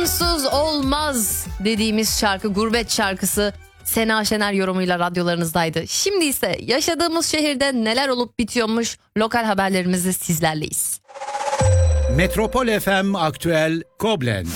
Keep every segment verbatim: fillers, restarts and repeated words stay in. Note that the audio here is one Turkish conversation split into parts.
onsuz olmaz dediğimiz şarkı, gurbet şarkısı Sena Şener yorumuyla radyolarınızdaydı. Şimdi ise yaşadığımız şehirde neler olup bitiyormuş, lokal haberlerimizde sizlerleyiz. Metropol F M Aktüel Koblenz.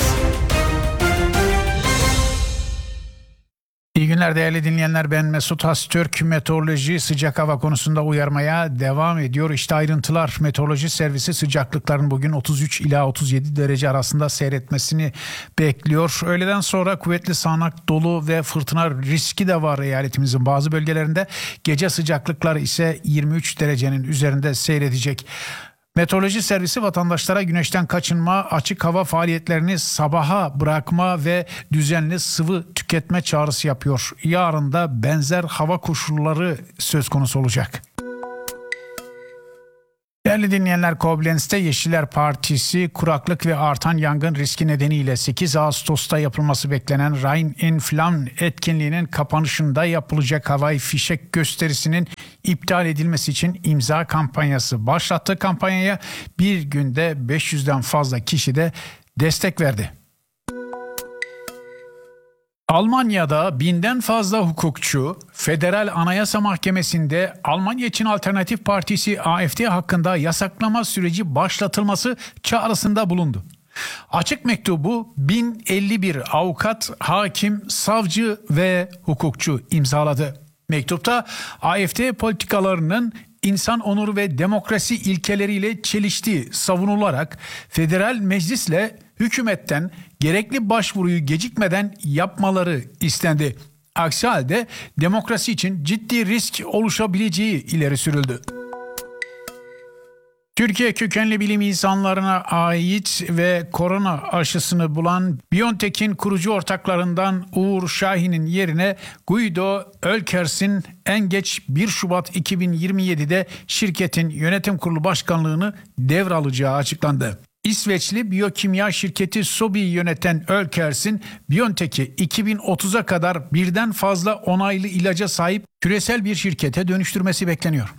İyi günler değerli dinleyenler, ben Mesut Hastürk. Meteoroloji sıcak hava konusunda uyarmaya devam ediyor. İşte ayrıntılar. Meteoroloji servisi sıcaklıkların bugün otuz üç ila otuz yedi derece arasında seyretmesini bekliyor. Öğleden sonra kuvvetli sağanak, dolu ve fırtına riski de var eyaletimizin bazı bölgelerinde. Gece sıcaklıkları ise yirmi üç derecenin üzerinde seyredecek. Meteoroloji servisi vatandaşlara güneşten kaçınma, açık hava faaliyetlerini sabaha bırakma ve düzenli sıvı tüketme çağrısı yapıyor. Yarın da benzer hava koşulları söz konusu olacak. Değerli dinleyenler, Koblenz'te Yeşiller Partisi kuraklık ve artan yangın riski nedeniyle sekiz Ağustos'ta yapılması beklenen Rhein in Flammen etkinliğinin kapanışında yapılacak havai fişek gösterisinin iptal edilmesi için imza kampanyası başlattı. Kampanyaya bir günde beş yüzden fazla kişi de destek verdi. Almanya'da binden fazla hukukçu Federal Anayasa Mahkemesi'nde Almanya için Alternatif Partisi A F D hakkında yasaklama süreci başlatılması çağrısında bulundu. Açık mektubu bin elli bir avukat, hakim, savcı ve hukukçu imzaladı. Mektupta A F D politikalarının insan onuru ve demokrasi ilkeleriyle çeliştiği savunularak federal meclisle hükümetten gerekli başvuruyu gecikmeden yapmaları istendi. Aksi halde demokrasi için ciddi risk oluşabileceği ileri sürüldü. Türkiye kökenli bilim insanlarına ait ve korona aşısını bulan BioNTech'in kurucu ortaklarından Uğur Şahin'in yerine Guido Oelkers'in en geç bir Şubat iki bin yirmi yedide şirketin yönetim kurulu başkanlığını devralacağı açıklandı. İsveçli biyokimya şirketi Sobi'yi yöneten Oelkers'in BioNTech'i iki bin otuza kadar birden fazla onaylı ilaca sahip küresel bir şirkete dönüştürmesi bekleniyor.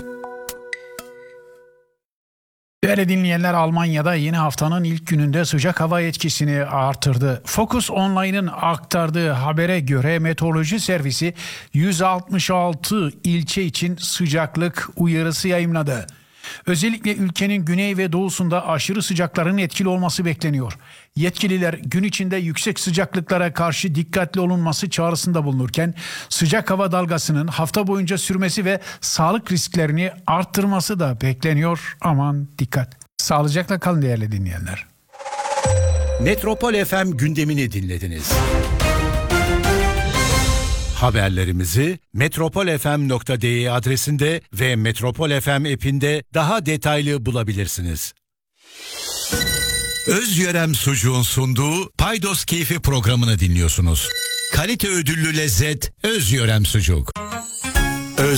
Değerli dinleyenler, Almanya'da yeni haftanın ilk gününde sıcak hava etkisini artırdı. Focus Online'ın aktardığı habere göre meteoroloji servisi yüz altmış altı ilçe için sıcaklık uyarısı yayımladı. Özellikle ülkenin güney ve doğusunda aşırı sıcakların etkili olması bekleniyor. Yetkililer gün içinde yüksek sıcaklıklara karşı dikkatli olunması çağrısında bulunurken sıcak hava dalgasının hafta boyunca sürmesi ve sağlık risklerini arttırması da bekleniyor. Aman dikkat. Sağlıcakla kalın değerli dinleyenler. Metropol F M gündemini dinlediniz. Haberlerimizi metropol f m nokta d e adresinde ve Metropol F M app'inde daha detaylı bulabilirsiniz. Özyörem Sucuğun sunduğu Paydos Keyfi programını dinliyorsunuz. Kalite ödüllü lezzet Özyörem Sucuk.